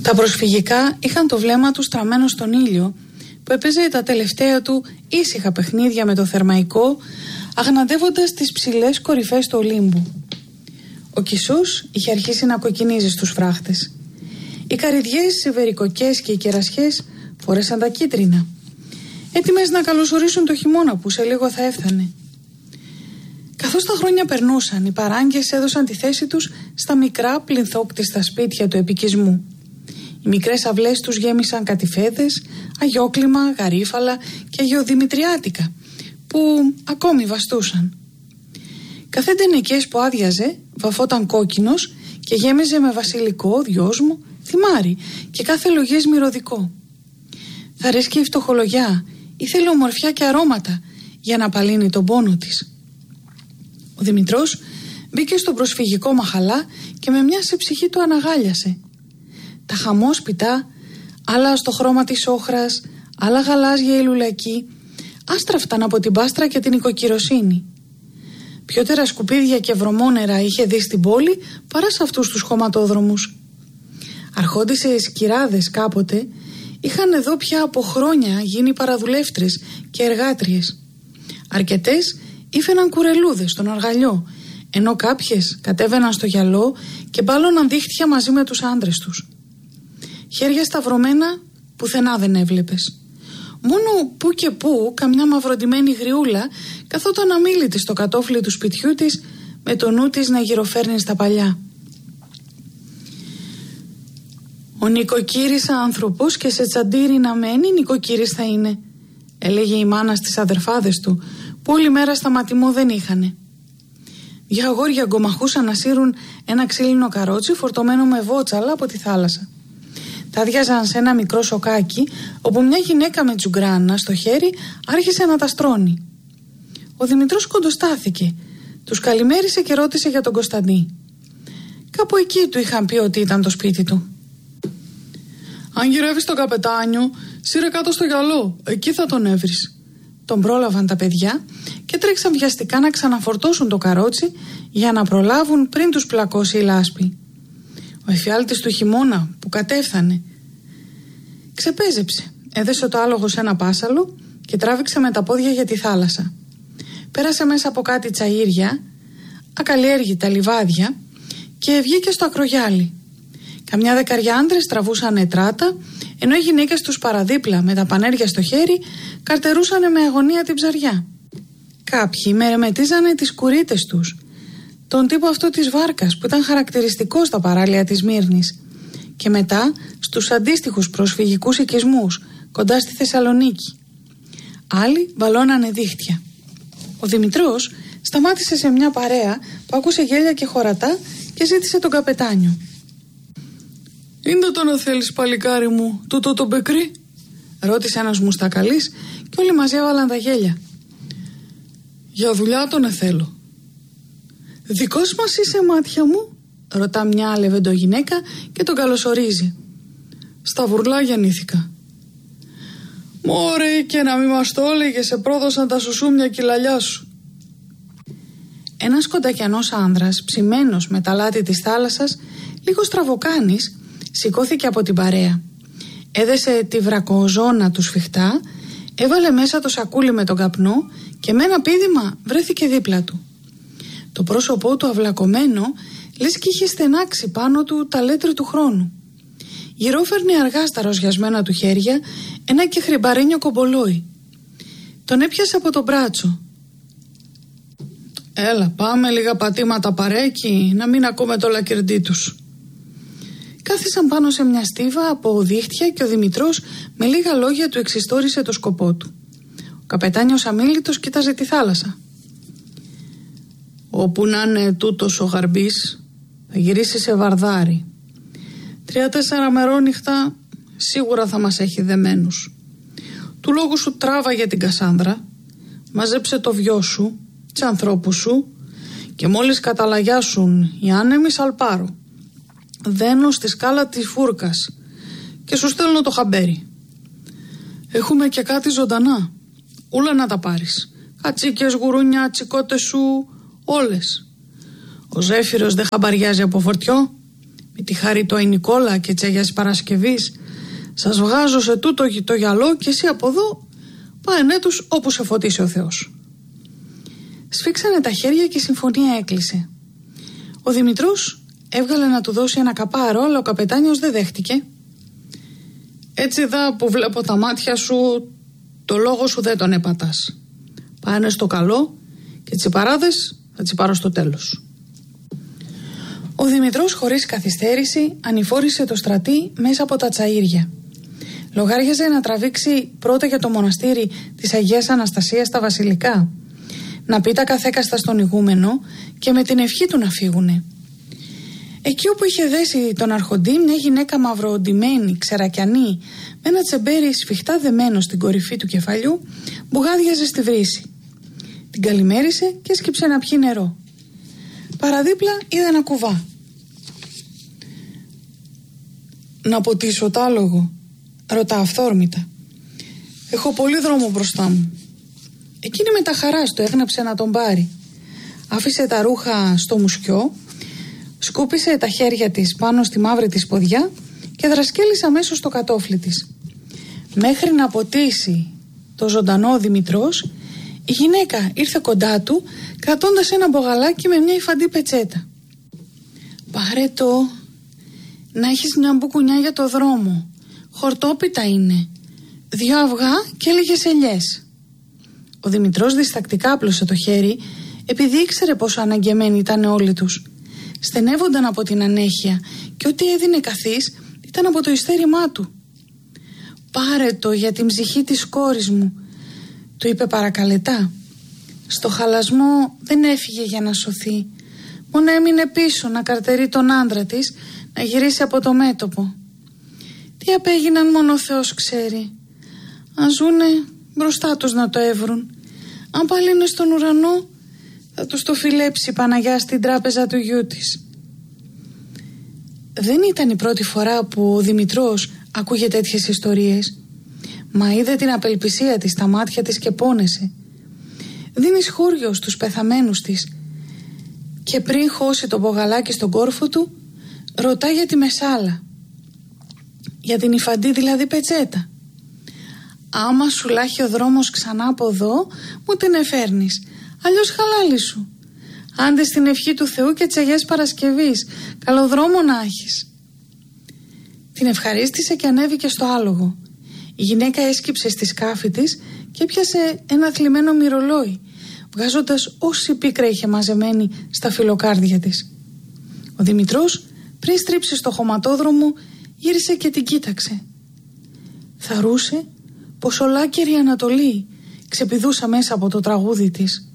Τα προσφυγικά είχαν το βλέμμα του στραμμένο στον ήλιο, που έπαιζε τα τελευταία του ήσυχα παιχνίδια με το θερμαϊκό, αγναντεύοντας τις ψηλές κορυφές του Ολύμπου. Ο Κισούς είχε αρχίσει να κοκκινίζει στους φράχτες. Οι καρυδιές, οι βερικοκές και οι κερασιές φόρεσαν τα κίτρινα, έτοιμες να καλωσορίσουν το χειμώνα που σε λίγο θα έφτανε. Καθώς τα χρόνια περνούσαν, οι παράγκες έδωσαν τη θέση τους στα μικρά πλυνθόκτιστα σπίτια του επικισμού. Οι μικρές αυλές τους γέμισαν κατηφέδες, αγιόκλημα, γαρίφαλα και αγιοδημητριάτικα, που ακόμη βαστούσαν. Κάθε ντενεκές που άδειαζε βαφόταν κόκκινος και γέμιζε με βασιλικό, δυόσμο, θυμάρι και κάθε λογές μυρωδικό. Θα αρέσκει η φτωχολογιά, ήθελε ομορφιά και αρώματα για να απαλύνει τον πόνο της. Ο Δημητρός μπήκε στο προσφυγικό μαχαλά και με μια σε ψυχή του αναγάλιασε. Τα χαμόσπιτα, άλλα στο χρώμα της όχρας, άλλα γαλάζια ή λουλακή, άστραφταν από την πάστρα και την οικοκυροσύνη. Πιότερα σκουπίδια και βρωμόνερα είχε δει στην πόλη παρά σε αυτούς τους χωματόδρομους. Αρχόντισσες κυράδες κάποτε είχαν εδώ πια από χρόνια γίνει παραδουλεύτρες και εργάτριες. Αρκετές ήφαιναν κουρελούδες στον αργαλιό, ενώ κάποιες κατέβαιναν στο γυαλό και μπάλωναν δίχτυα μαζί με τους άντρες τους. Χέρια σταυρωμένα πουθενά δεν έβλεπες. Μόνο που και που καμιά μαυροντημένη γριούλα καθόταν αμίλητη στο κατόφλι του σπιτιού της, με το νου της να γυροφέρνει στα παλιά. «Ο νοικοκύρης άνθρωπος και σε τσαντήρι να μένει νοικοκύρης θα είναι», έλεγε η μάνα στις αδερφάδες του, που όλη μέρα σταματημό δεν είχανε. Δυο αγόρια γκομαχούσαν να σύρουν ένα ξύλινο καρότσι φορτωμένο με βότσαλα από τη θάλασσα. Τα άδειαζαν σε ένα μικρό σοκάκι, όπου μια γυναίκα με τζουγκράνα στο χέρι άρχισε να τα στρώνει. Ο Δημητρός κοντοστάθηκε, τους καλημέρισε και ρώτησε για τον Κωνσταντή. Κάπου εκεί του είχαν πει ότι ήταν το σπίτι του. «Αν γυρεύεις τον καπετάνιο, σύρε κάτω στο γυαλό, εκεί θα τον έβρεις». Τον πρόλαβαν τα παιδιά και τρέξαν βιαστικά να ξαναφορτώσουν το καρότσι για να προλάβουν πριν τους πλακώσει η λάσπη. Ο εφιάλτης του χειμώνα που κατέφθανε ξεπέζεψε, έδεσε το άλογο σε ένα πάσαλο και τράβηξε με τα πόδια για τη θάλασσα. Πέρασε μέσα από κάτι τσαΐρια, ακαλλιέργητα λιβάδια, και βγήκε στο ακρογιάλι. Καμιά δεκαριά άντρες τραβούσαν ετράτα, ενώ οι γυναίκες τους παραδίπλα με τα πανέρια στο χέρι καρτερούσανε με αγωνία την ψαριά. Κάποιοι μερεμετίζανε τις κουρίτες τους, τον τύπο αυτό της βάρκας που ήταν χαρακτηριστικό στα παράλια της Μύρνης, και μετά στους αντίστοιχους προσφυγικούς οικισμούς κοντά στη Θεσσαλονίκη. Άλλοι βαλώνανε δίχτυα. Ο Δημητρός σταμάτησε σε μια παρέα που άκουσε γέλια και χωρατά και ζήτησε τον καπετάνιο. «Είναι το να θέλεις, παλικάρι μου, τούτο το μπεκρί?» ρώτησε ένας μουστακαλής και όλοι μαζί έβαλαν τα γέλια. «Για δουλειά τον θέλω». «Δικός μας είσαι, μάτια μου?» ρωτά μια λεβεντογυναίκα και τον καλωσορίζει. «Στα Βουρλά γεννήθηκα». «Μωρέ, και να μη μας το έλεγες, σε πρόδωσαν τα σουσούμια και η λαλιά σου». Ένας κοντακιανός άνδρας, ψημένος με τα λάτι της θάλασσας, λίγο στραβοκάνης, σηκώθηκε από την παρέα. Έδεσε τη βρακοζώνα του σφιχτά, έβαλε μέσα το σακούλι με τον καπνό και με ένα πήδημα βρέθηκε δίπλα του. Το πρόσωπό του αυλακωμένο, λες κι είχε στενάξει πάνω του τα λέτρη του χρόνου. Γυρόφερνε αργά στα ροζιασμένα του χέρια ένα και χρυμπαρένιο κομπολόι. Τον έπιασε από το μπράτσο. «Έλα, πάμε λίγα πατήματα παρέκει, να μην ακούμε το λακερντί τους». Κάθισαν πάνω σε μια στίβα από δίχτυα και ο Δημητρός με λίγα λόγια του εξιστόρισε το σκοπό του. Ο καπετάνιος αμίλητος κοίταζε τη θάλασσα. «Όπου να είναι τούτος ο γαρμπής, θα γυρίσει σε βαρδάρι. 3-4 μερόνυχτα σίγουρα θα μας έχει δεμένους. Του λόγου σου τράβαγε την Κασάνδρα, μαζέψε το βιό σου, τις ανθρώπους σου, και μόλις καταλαγιάσουν οι άνεμοι σαλπάρω. Δένω στη σκάλα της φούρκας και σου στέλνω το χαμπέρι. Έχουμε και κάτι ζωντανά, ούλα να τα πάρεις. Κατσίκες, γουρούνια, τσικότες σου, όλες. Ο Ζέφυρος δεν χαμπαριάζει από φορτιό. Με τη Χαριτό η Νικόλα και τις Αγίας Παρασκευής, σας βγάζω σε τούτο το γυαλό και εσύ από εδώ, πάνε τους όπου σε φωτίσει ο Θεός. Σφίξανε τα χέρια και η συμφωνία έκλεισε. Ο Δημητρός έβγαλε να του δώσει ένα καπάρο, αλλά ο καπετάνιος δεν δέχτηκε. Έτσι δα που βλέπω τα μάτια σου, το λόγο σου δεν τον έπατας. Πάνε στο καλό και τσιπαράδες θα τσιπάρω στο τέλος. Ο Δημητρός χωρίς καθυστέρηση ανηφόρησε το στρατή μέσα από τα τσαΐρια. Λογάριαζε να τραβήξει πρώτα για το μοναστήρι της Αγίας Αναστασίας στα Βασιλικά, να πει τα καθέκαστα στον ηγούμενο και με την ευχή του να φύγουνε. Εκεί όπου είχε δέσει τον αρχοντή μια γυναίκα μαυροοντυμένη, ξερακιανή, με ένα τσεμπέρι σφιχτά δεμένο στην κορυφή του κεφαλιού, μπουγάδιαζε στη βρύση. Την καλημέρισε και έσκυψε να πιει νερό. Παραδίπλα είδε ένα κουβά. «Να ποτίσω τ' άλογο?» ρωτά αυθόρμητα. «Έχω πολύ δρόμο μπροστά μου». Εκείνη με τα χαράς του έγνεψε να τον πάρει. Άφησε τα ρούχα στο μουσκιό, σκούπισε τα χέρια της πάνω στη μαύρη της ποδιά και δρασκέλισε αμέσως στο κατόφλι της. Μέχρι να ποτίσει το ζωντανό ο Δημητρός, η γυναίκα ήρθε κοντά του κρατώντας ένα μπογαλάκι με μια υφαντή πετσέτα. «Πάρε το, να έχεις μια μπουκουνιά για το δρόμο. Χορτόπιτα είναι. 2 αυγά και λίγες ελιές». Ο Δημητρός διστακτικά άπλωσε το χέρι, επειδή ήξερε πόσο αναγκεμένοι ήταν όλοι τους. Στενεύονταν από την ανέχεια και ό,τι έδινε καθής ήταν από το ειστέρημά του. «Πάρε το για την ψυχή της κόρης μου», του είπε παρακαλετά. Στο χαλασμό δεν έφυγε για να σωθεί. Μόνο έμεινε πίσω να καρτερεί τον άντρα της, να γυρίσει από το μέτωπο. Τι απέγιναν μόνο ο Θεός ξέρει. Αν ζουνε μπροστά τους να το έβρουν. Αν πάλι είναι στον ουρανό, θα τους το φιλέψει η Παναγιά στην τράπεζα του γιού της. Δεν ήταν η πρώτη φορά που ο Δημητρός ακούγε τέτοιες ιστορίες. Μα είδε την απελπισία της στα μάτια της και πόνεσε. Δίνει σχούριο στους πεθαμένους της και πριν χώσει το μπογαλάκι στον κόρφο του, ρωτά για τη μεσάλα. Για την υφαντή δηλαδή πετσέτα. «Άμα σου λάχει ο δρόμος ξανά από εδώ, μου την εφέρνεις. Αλλιώς χαλάλι σου. Άντε στην ευχή του Θεού και της Αγίας Παρασκευής. Καλό δρόμο να έχεις». Την ευχαρίστησε και ανέβηκε στο άλογο. Η γυναίκα έσκυψε στη σκάφη της και έπιασε ένα θλιμμένο μυρολόι, βγάζοντας όση πίκρα είχε μαζεμένη στα φιλοκάρδια της. Ο Δημητρός, πριν στρίψει στο χωματόδρομο, γύρισε και την κοίταξε. Θαρούσε πως ολάκερη Ανατολή ξεπηδούσα μέσα από το τραγούδι της.